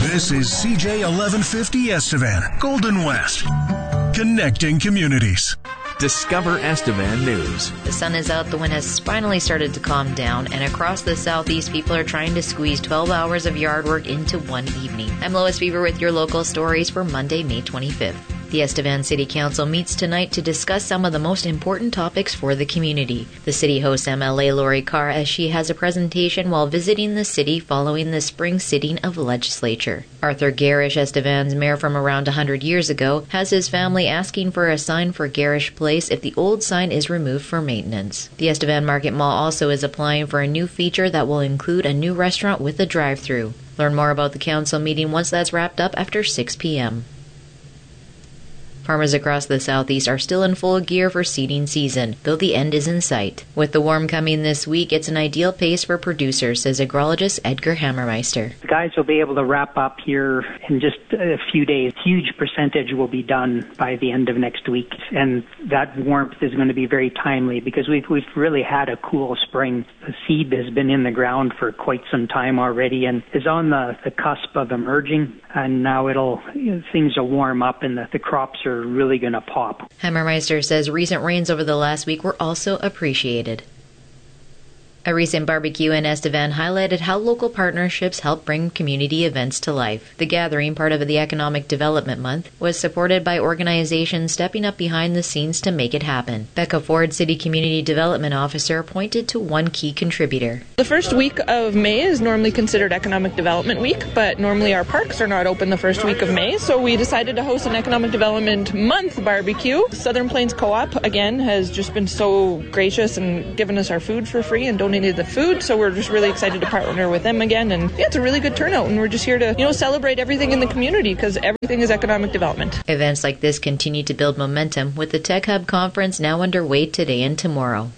This is CJ 1150 Estevan, Golden West, connecting communities. Discover Estevan News. The sun is out, the wind has finally started to calm down, and across the southeast, people are trying to squeeze 12 hours of yard work into one evening. I'm Lois Beaver with your local stories for Monday, May 25th. The Estevan City Council meets tonight to discuss some of the most important topics for the community. The city hosts MLA Lori Carr as she has a presentation while visiting the city following the spring sitting of legislature. Arthur Garish, Estevan's mayor from around 100 years ago, has his family asking for a sign for Garish Place if the old sign is removed for maintenance. The Estevan Market Mall also is applying for a new feature that will include a new restaurant with a drive-thru. Learn more about the council meeting once that's wrapped up after 6 p.m. Farmers across the southeast are still in full gear for seeding season, though the end is in sight. With the warm coming this week, it's an ideal pace for producers, says agrologist Edgar Hammermeister. The guys will be able to wrap up here in just a few days. Huge percentage will be done by the end of next week, and that warmth is going to be very timely because we've really had a cool spring. The seed has been in the ground for quite some time already and is on the cusp of emerging, and now things will warm up and the crops are really going to pop. Hammermeister says recent rains over the last week were also appreciated. A recent barbecue in Estevan highlighted how local partnerships help bring community events to life. The gathering, part of the Economic Development Month, was supported by organizations stepping up behind the scenes to make it happen. Becca Ford, City Community Development Officer, pointed to one key contributor. The first week of May is normally considered Economic Development Week, but normally our parks are not open the first week of May, so we decided to host an Economic Development Month barbecue. Southern Plains Co-op, again, has just been so gracious and given us our food for free and donated the food, so we're just really excited to partner with them again, and it's a really good turnout, and we're just here to celebrate everything in the community because everything is economic development. Events like this continue to build momentum with the Tech Hub Conference now underway today and tomorrow.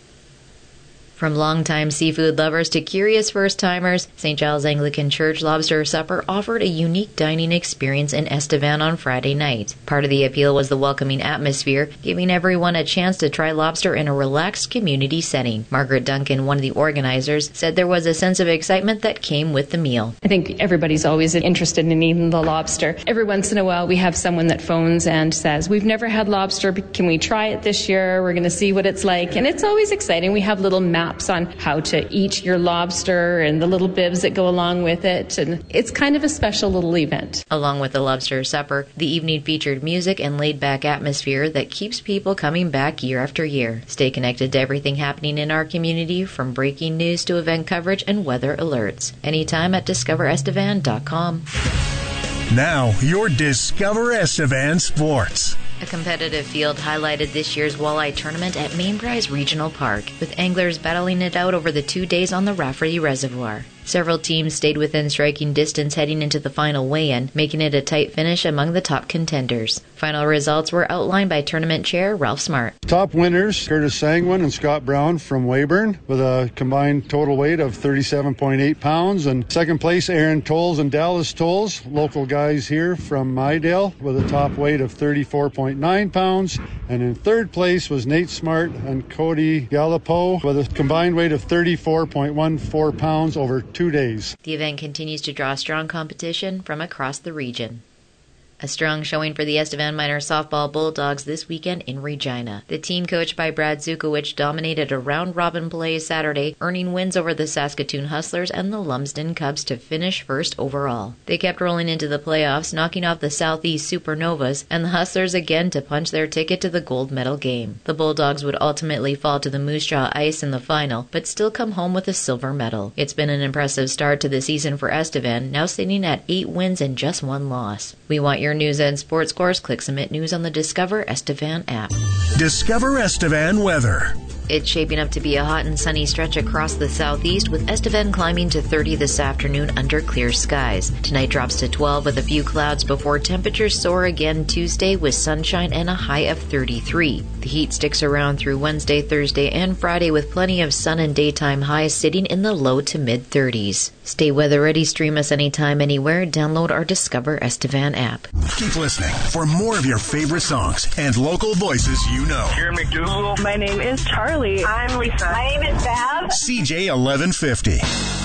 From longtime seafood lovers to curious first-timers, St. Giles Anglican Church Lobster Supper offered a unique dining experience in Estevan on Friday night. Part of the appeal was the welcoming atmosphere, giving everyone a chance to try lobster in a relaxed community setting. Margaret Duncan, one of the organizers, said there was a sense of excitement that came with the meal. I think everybody's always interested in eating the lobster. Every once in a while we have someone that phones and says, "We've never had lobster, but can we try it this year? We're going to see what it's like." And it's always exciting. We have little maps on how to eat your lobster and the little bibs that go along with it, and it's kind of a special little event. Along with the lobster supper, the evening featured music and laid-back atmosphere that keeps people coming back year after year. Stay connected to everything happening in our community, from breaking news to event coverage and weather alerts. Anytime at discoverestevan.com. Now, your Discover Estevan Sports. A competitive field highlighted this year's walleye tournament at Mainprize Regional Park, with anglers battling it out over the 2 days on the Rafferty Reservoir. Several teams stayed within striking distance heading into the final weigh-in, making it a tight finish among the top contenders. Final results were outlined by tournament chair Ralph Smart. Top winners, Curtis Sangwin and Scott Brown from Weyburn, with a combined total weight of 37.8 pounds. And second place, Aaron Tolles and Dallas Tolles, local guys here from Mydale, with a top weight of 34.9 pounds. And in third place was Nate Smart and Cody Gallipo, with a combined weight of 34.14 pounds over 2 days. The event continues to draw strong competition from across the region. A strong showing for the Estevan Minor Softball Bulldogs this weekend in Regina. The team coached by Brad Zukowicz dominated a round-robin play Saturday, earning wins over the Saskatoon Hustlers and the Lumsden Cubs to finish first overall. They kept rolling into the playoffs, knocking off the Southeast Supernovas and the Hustlers again to punch their ticket to the gold medal game. The Bulldogs would ultimately fall to the Moose Jaw Ice in the final, but still come home with a silver medal. It's been an impressive start to the season for Estevan, now sitting at 8 wins and just 1 loss. We want your news and sports scores. Click Submit News on the Discover Estevan app. Discover Estevan weather. It's shaping up to be a hot and sunny stretch across the southeast, with Estevan climbing to 30 this afternoon under clear skies. Tonight drops to 12 with a few clouds before temperatures soar again Tuesday with sunshine and a high of 33. The heat sticks around through Wednesday, Thursday, and Friday with plenty of sun and daytime highs sitting in the low to mid-30s. Stay weather ready. Stream us anytime, anywhere. Download our Discover Estevan app. Keep listening for more of your favorite songs and local voices you know. Here, McDougal. My name is Charlie. I'm Lisa. My name is Bab. CJ 1150.